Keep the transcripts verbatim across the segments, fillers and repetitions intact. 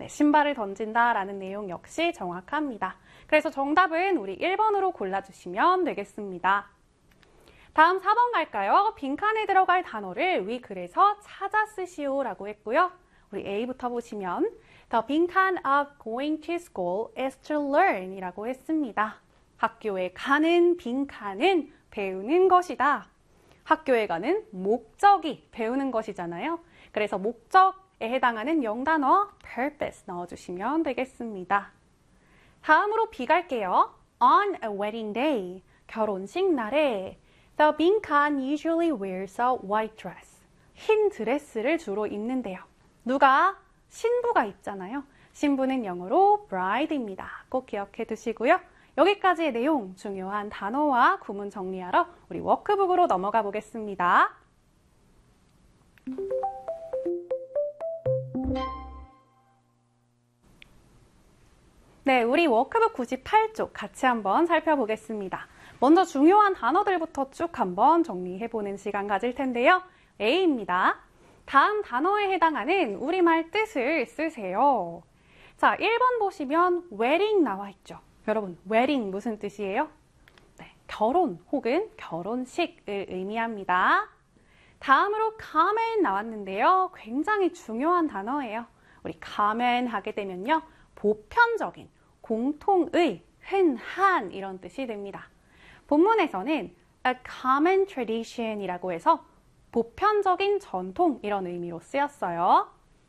네, 신발을 던진다라는 내용 역시 정확합니다. 그래서 정답은 우리 일 번으로 골라주시면 되겠습니다. 다음 사 번 갈까요? 빈칸에 들어갈 단어를 위 글에서 찾아 쓰시오라고 했고요. 우리 A부터 보시면 The 빈칸 of going to school is to learn 이라고 했습니다. 학교에 가는 빈칸은 배우는 것이다. 학교에 가는 목적이 배우는 것이잖아요. 그래서 목적에 해당하는 영단어 purpose 넣어주시면 되겠습니다. 다음으로 B 갈게요. On a wedding day, 결혼식 날에 The 빈칸 usually wears a white dress. 흰 드레스를 주로 입는데요. 누가? 신부가 입잖아요. 신부는 영어로 bride입니다. 꼭 기억해 두시고요. 여기까지의 내용, 중요한 단어와 구문 정리하러 우리 워크북으로 넘어가 보겠습니다. 네, 우리 워크북 구십팔 쪽 같이 한번 살펴보겠습니다. 먼저 중요한 단어들부터 쭉 한번 정리해보는 시간 가질 텐데요. A입니다. 다음 단어에 해당하는 우리말 뜻을 쓰세요. 자, 일 번 보시면 wedding 나와 있죠. 여러분, wedding 무슨 뜻이에요? 네, 결혼 혹은 결혼식을 의미합니다. 다음으로 comment 나왔는데요. 굉장히 중요한 단어예요. 우리 comment 하게 되면요. 보편적인, 공통의, 흔한 이런 뜻이 됩니다. 본문에서는 a common tradition이라고 해서 보편적인 전통 이런 의미로 쓰였어요.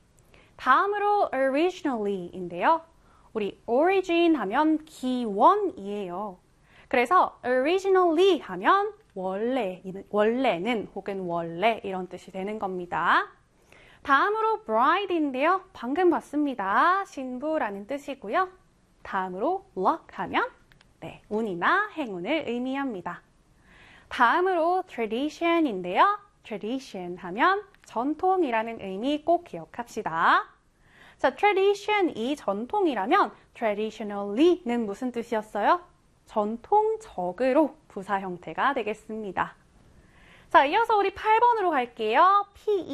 다음으로 originally인데요. 우리 origin 하면 기원이에요. 그래서 originally 하면 원래, 원래는 혹은 원래 이런 뜻이 되는 겁니다. 다음으로 bride인데요. 방금 봤습니다. 신부라는 뜻이고요. 다음으로 luck 하면 네, 운이나 행운을 의미합니다. 다음으로 tradition인데요. tradition 하면 전통이라는 의미 꼭 기억합시다. 자, tradition, 이 전통이라면 traditionally는 무슨 뜻이었어요? 전통적으로 부사 형태가 되겠습니다. 자, 이어서 우리 팔 번으로 갈게요.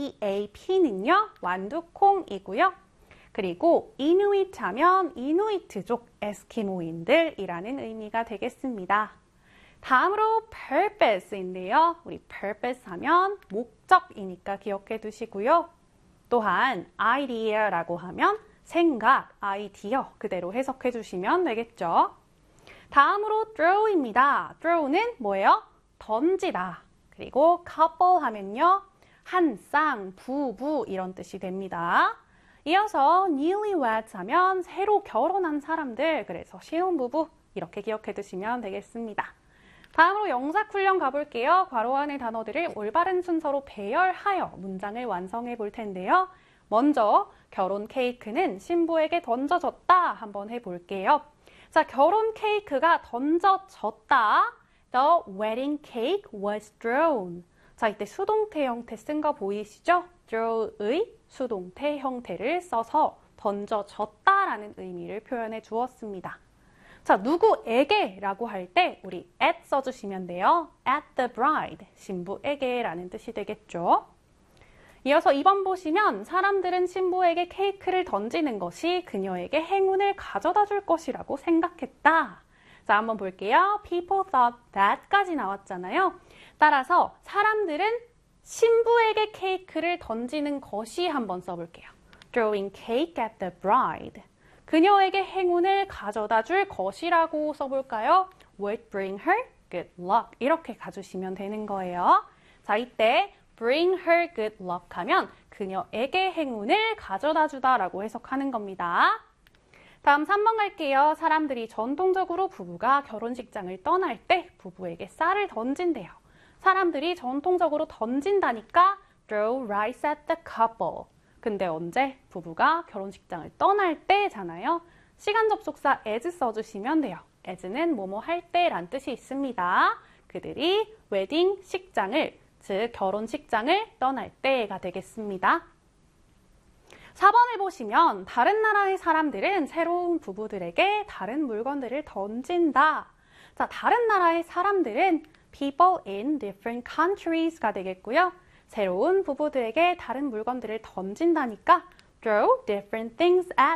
peap는요, 완두콩이고요. 그리고 이누이트 하면 이누이트족 에스키모인들이라는 의미가 되겠습니다. 다음으로 purpose인데요. 우리 purpose 하면 목적이니까 기억해 두시고요. 또한 idea라고 하면 생각, 아이디어 그대로 해석해 주시면 되겠죠. 다음으로 throw입니다. throw는 뭐예요? 던지다. 그리고 couple 하면요. 한 쌍, 부부 이런 뜻이 됩니다. 이어서 newlyweds 하면 새로 결혼한 사람들, 그래서 신혼부부 이렇게 기억해 두시면 되겠습니다. 다음으로 영작훈련 가볼게요. 괄호 안의 단어들을 올바른 순서로 배열하여 문장을 완성해 볼 텐데요. 먼저 결혼 케이크는 신부에게 던져졌다 한번 해볼게요. 자, 결혼 케이크가 던져졌다. The wedding cake was thrown. 자, 이때 수동태 형태 쓴 거 보이시죠? throw의 수동태 형태를 써서 던져졌다라는 의미를 표현해 주었습니다. 자, 누구에게 라고 할 때 우리 at 써주시면 돼요. at the bride, 신부에게 라는 뜻이 되겠죠. 이어서 이 번 보시면 사람들은 신부에게 케이크를 던지는 것이 그녀에게 행운을 가져다 줄 것이라고 생각했다. 자, 한번 볼게요. People thought that까지 나왔잖아요. 따라서 사람들은 신부에게 케이크를 던지는 것이 한번 써볼게요. Throwing cake at the bride. 그녀에게 행운을 가져다 줄 것이라고 써볼까요? Would bring her good luck. 이렇게 가주시면 되는 거예요. 자, 이때 bring her good luck 하면 그녀에게 행운을 가져다 주다라고 해석하는 겁니다. 다음 삼 번 갈게요. 사람들이 전통적으로 부부가 결혼식장을 떠날 때 부부에게 쌀을 던진대요. 사람들이 전통적으로 던진다니까 throw rice at the couple. 근데 언제? 부부가 결혼식장을 떠날 때잖아요. 시간 접속사 as 써주시면 돼요. as는 뭐뭐 할 때란 뜻이 있습니다. 그들이 웨딩 식장을, 즉 결혼식장을 떠날 때가 되겠습니다. 사 번을 보시면 다른 나라의 사람들은 새로운 부부들에게 다른 물건들을 던진다. 자, 다른 나라의 사람들은 people in different countries가 되겠고요. 새로운 부부들에게 다른 물건들을 던진다니까 throw different things at